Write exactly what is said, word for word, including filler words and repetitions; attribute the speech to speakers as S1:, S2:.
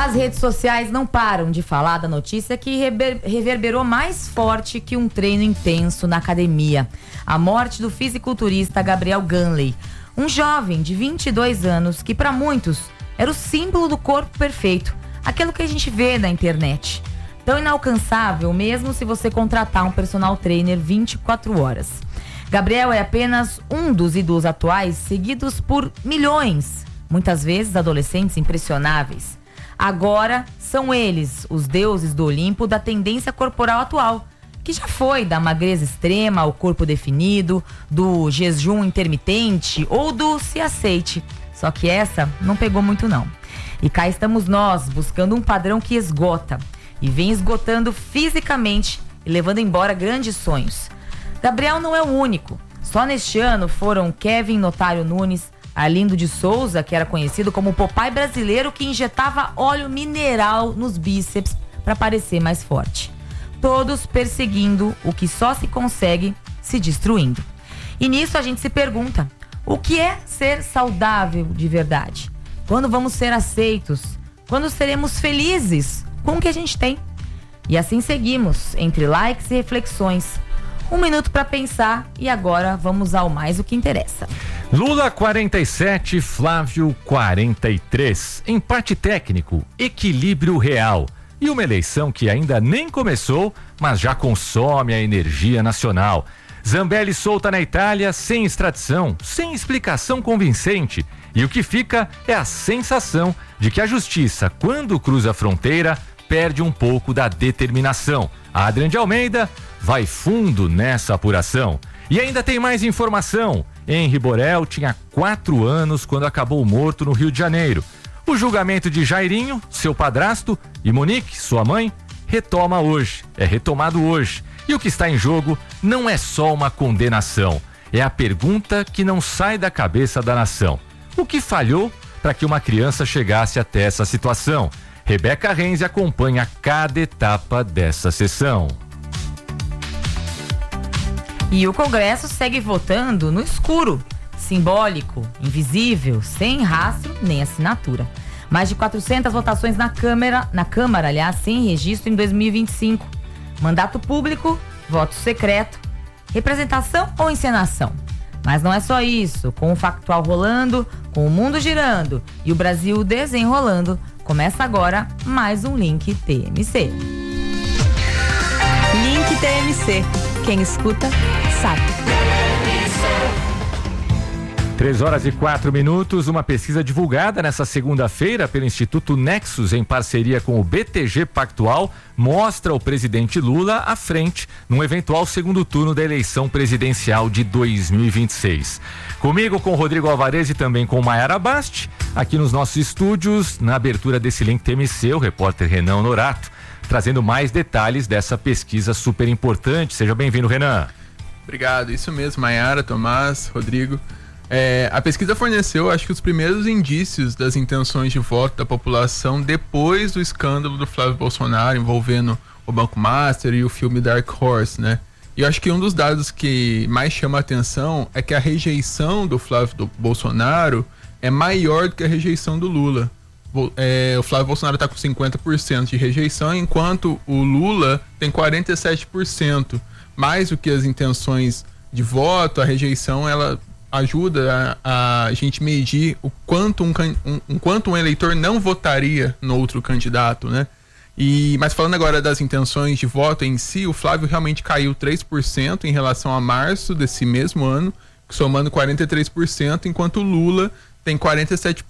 S1: As redes sociais não param de falar da notícia que rever- reverberou mais forte que um treino intenso na academia. A morte do fisiculturista Gabriel Ganley, um jovem de vinte e dois anos que para muitos era o símbolo do corpo perfeito, aquilo que a gente vê na internet. Tão inalcançável mesmo se você contratar um personal trainer vinte e quatro horas. Gabriel é apenas um dos ídolos atuais seguidos por milhões, muitas vezes adolescentes impressionáveis. Agora são eles os deuses do Olimpo da tendência corporal atual, que já foi da magreza extrema ao corpo definido, do jejum intermitente ou do se aceite. Só que essa não pegou muito não. E cá estamos nós buscando um padrão que esgota e vem esgotando fisicamente e levando embora grandes sonhos. Gabriel não é o único. Só neste ano foram Kevin Notário Nunes, Arlindo de Souza, que era conhecido como o Popeye brasileiro que injetava óleo mineral nos bíceps para parecer mais forte. Todos perseguindo o que só se consegue se destruindo. E nisso a gente se pergunta, o que é ser saudável de verdade? Quando vamos ser aceitos? Quando seremos felizes com o que a gente tem? E assim seguimos, entre likes e reflexões. Um minuto para pensar e agora vamos ao mais o que interessa.
S2: Lula quarenta e sete, Flávio quarenta e três. Empate técnico, equilíbrio real. E uma eleição que ainda nem começou, mas já consome a energia nacional. Zambelli solta na Itália sem extradição, sem explicação convincente. E o que fica é a sensação de que a justiça, quando cruza a fronteira, perde um pouco da determinação. A Adriane de Almeida vai fundo nessa apuração. E ainda tem mais informação. Henri Borel tinha quatro anos quando acabou morto no Rio de Janeiro. O julgamento de Jairinho, seu padrasto, e Monique, sua mãe, retoma hoje. É retomado hoje. E o que está em jogo não é só uma condenação. É a pergunta que não sai da cabeça da nação. O que falhou para que uma criança chegasse até essa situação? Rebeca Renzi acompanha cada etapa dessa sessão.
S1: E o Congresso segue votando no escuro, simbólico, invisível, sem rastro nem assinatura. Mais de quatrocentas votações na Câmara, na Câmara, aliás, sem registro em dois mil e vinte e cinco. Mandato público, voto secreto, representação ou encenação? Mas não é só isso. Com o factual rolando, com o mundo girando e o Brasil desenrolando, começa agora mais um Link T M C.
S3: Link T M C. Quem escuta, sabe.
S2: Três horas e quatro minutos, uma pesquisa divulgada nessa segunda-feira pelo Instituto Nexus em parceria com o B T G Pactual mostra o presidente Lula à frente num eventual segundo turno da eleição presidencial de dois mil e vinte e seis. Comigo, com Rodrigo Alvarez e também com Maiara Basti, aqui nos nossos estúdios, na abertura desse Link T M C, o repórter Renan Norato, trazendo mais detalhes dessa pesquisa super importante. Seja bem-vindo, Renan.
S4: Obrigado, isso mesmo, Maiara, Tomás, Rodrigo. É, a pesquisa forneceu, acho que, os primeiros indícios das intenções de voto da população depois do escândalo do Flávio Bolsonaro envolvendo o Banco Master e o filme Dark Horse, né? E eu acho que um dos dados que mais chama a atenção é que a rejeição do Flávio do Bolsonaro é maior do que a rejeição do Lula. É, o Flávio Bolsonaro está com cinquenta por cento de rejeição, enquanto o Lula tem quarenta e sete por cento. Mais do que as intenções de voto, a rejeição, ela ajuda a, a gente medir o quanto um, um, um, quanto um eleitor não votaria no outro candidato, né? E, mas falando agora das intenções de voto em si, o Flávio realmente caiu três por cento em relação a março desse mesmo ano, somando quarenta e três por cento, enquanto o Lula tem quarenta e sete por cento.